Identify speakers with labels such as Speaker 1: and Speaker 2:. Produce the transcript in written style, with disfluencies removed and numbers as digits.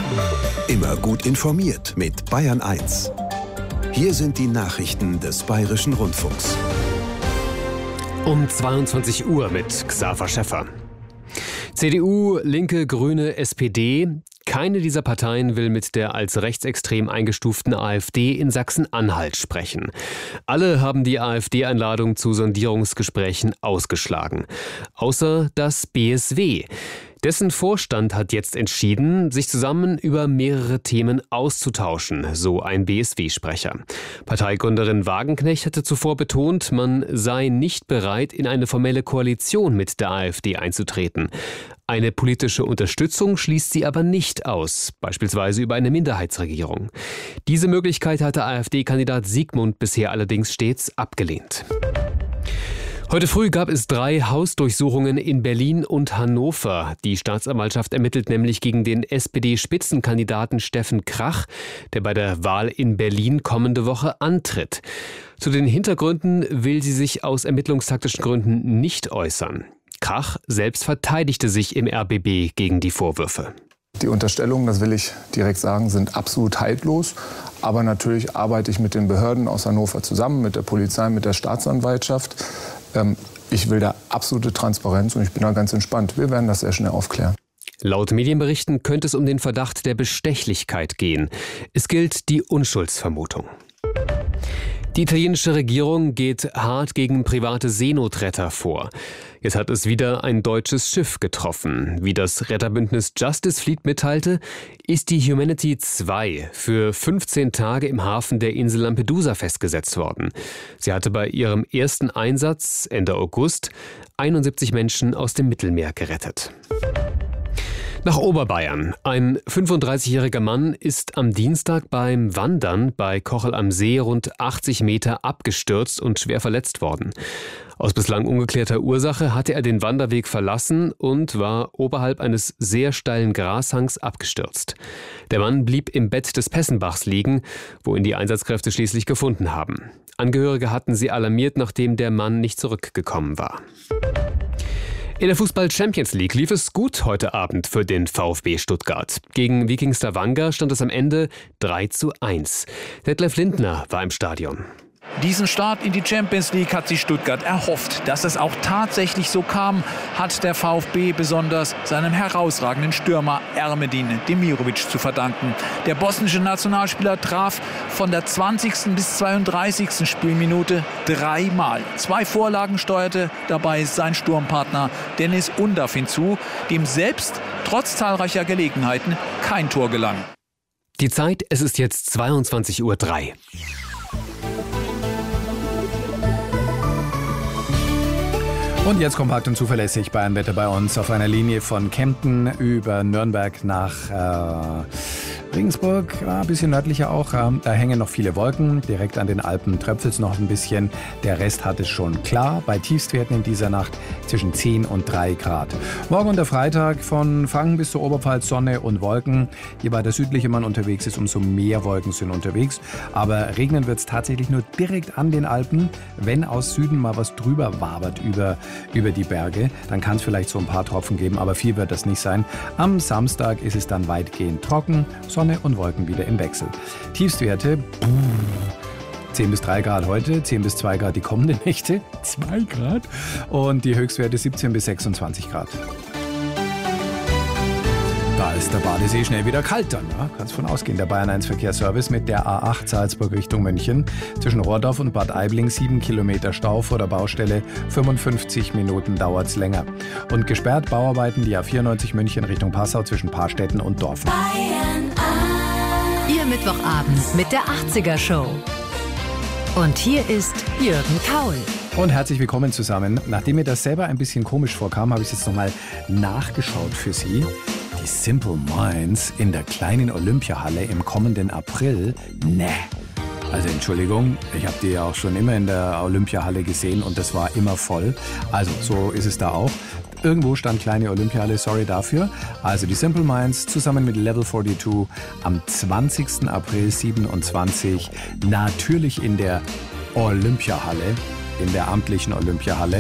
Speaker 1: Immer gut informiert mit Bayern 1. Hier sind die Nachrichten des Bayerischen Rundfunks.
Speaker 2: Um 22 Uhr mit Xaver Schäffer. CDU, Linke, Grüne, SPD. Keine dieser Parteien will mit der als rechtsextrem eingestuften AfD in Sachsen-Anhalt sprechen. Alle haben die AfD-Einladung zu Sondierungsgesprächen ausgeschlagen. Außer das BSW. Dessen Vorstand hat jetzt entschieden, sich zusammen über mehrere Themen auszutauschen, so ein BSW-Sprecher. Parteigründerin Wagenknecht hatte zuvor betont, man sei nicht bereit, in eine formelle Koalition mit der AfD einzutreten. Eine politische Unterstützung schließt sie aber nicht aus, beispielsweise über eine Minderheitsregierung. Diese Möglichkeit hatte AfD-Kandidat Siegmund bisher allerdings stets abgelehnt. Heute früh gab es 3 Hausdurchsuchungen in Berlin und Hannover. Die Staatsanwaltschaft ermittelt nämlich gegen den SPD-Spitzenkandidaten Steffen Krach, der bei der Wahl in Berlin kommende Woche antritt. Zu den Hintergründen will sie sich aus ermittlungstaktischen Gründen nicht äußern. Krach selbst verteidigte sich im RBB gegen die Vorwürfe.
Speaker 3: Die Unterstellungen, das will ich direkt sagen, sind absolut haltlos. Aber natürlich arbeite ich mit den Behörden aus Hannover zusammen, mit der Polizei, mit der Staatsanwaltschaft. Ich will da absolute Transparenz und ich bin da ganz entspannt. Wir werden das sehr schnell aufklären.
Speaker 2: Laut Medienberichten könnte es um den Verdacht der Bestechlichkeit gehen. Es gilt die Unschuldsvermutung. Die italienische Regierung geht hart gegen private Seenotretter vor. Jetzt hat es wieder ein deutsches Schiff getroffen. Wie das Retterbündnis Justice Fleet mitteilte, ist die Humanity 2 für 15 Tage im Hafen der Insel Lampedusa festgesetzt worden. Sie hatte bei ihrem ersten Einsatz Ende August 71 Menschen aus dem Mittelmeer gerettet. Nach Oberbayern. Ein 35-jähriger Mann ist am Dienstag beim Wandern bei Kochel am See rund 80 Meter abgestürzt und schwer verletzt worden. Aus bislang ungeklärter Ursache hatte er den Wanderweg verlassen und war oberhalb eines sehr steilen Grashangs abgestürzt. Der Mann blieb im Bett des Pessenbachs liegen, wo ihn die Einsatzkräfte schließlich gefunden haben. Angehörige hatten sie alarmiert, nachdem der Mann nicht zurückgekommen war. In der Fußball-Champions League lief es gut heute Abend für den VfB Stuttgart. Gegen Viking Stavanger stand es am Ende 3:1. Detlef Lindner war im Stadion.
Speaker 4: Diesen Start in die Champions League hat sich Stuttgart erhofft. Dass es auch tatsächlich so kam, hat der VfB besonders seinem herausragenden Stürmer Ermedin Demirovic zu verdanken. Der bosnische Nationalspieler traf von der 20. bis 32. Spielminute 3-mal. 2 Vorlagen steuerte dabei sein Sturmpartner Dennis Undav hinzu, dem selbst trotz zahlreicher Gelegenheiten kein Tor gelang.
Speaker 2: Die Zeit, es ist jetzt 22:03 Uhr.
Speaker 5: Und jetzt kompakt und zuverlässig Bayernwetter bei uns auf einer Linie von Kempten über Nürnberg nach Regensburg, ein bisschen nördlicher auch. Da hängen noch viele Wolken. Direkt an den Alpen tröpfelt es noch ein bisschen. Der Rest hat es schon klar. Bei Tiefstwerten in dieser Nacht zwischen 10 und 3 Grad. Morgen und der Freitag von Franken bis zur Oberpfalz Sonne und Wolken. Je weiter südlicher man unterwegs ist, umso mehr Wolken sind unterwegs. Aber regnen wird es tatsächlich nur direkt an den Alpen. Wenn aus Süden mal was drüber wabert über die Berge, dann kann es vielleicht so ein paar Tropfen geben, aber viel wird das nicht sein. Am Samstag ist es dann weitgehend trocken. Sonne und Wolken wieder im Wechsel. Tiefstwerte 10 bis 3 Grad heute, 10 bis 2 Grad die kommenden Nächte, 2 Grad. Und die Höchstwerte 17 bis 26 Grad. Da ist der Badesee schnell wieder kalt dann. Ja? Kannst von ausgehen. Der Bayern 1 Verkehrsservice mit der A8 Salzburg Richtung München. Zwischen Rohrdorf und Bad Aibling 7 Kilometer Stau vor der Baustelle. 55 Minuten dauert's länger. Und gesperrt Bauarbeiten die A94 München Richtung Passau zwischen Paarstetten und Dorf.
Speaker 6: Bayern 1. Ihr Mittwochabend mit der 80er Show. Und hier ist Jürgen Kaul.
Speaker 5: Und herzlich willkommen zusammen. Nachdem mir das selber ein bisschen komisch vorkam, habe ich jetzt nochmal nachgeschaut für Sie. Die Simple Minds in der kleinen Olympiahalle im kommenden April. Nee. Also Entschuldigung, ich habe die ja auch schon immer in der Olympiahalle gesehen und das war immer voll. Also so ist es da auch. Irgendwo stand kleine Olympiahalle, sorry dafür. Also die Simple Minds zusammen mit Level 42 am 20. April 27 natürlich in der Olympiahalle, in der amtlichen Olympiahalle.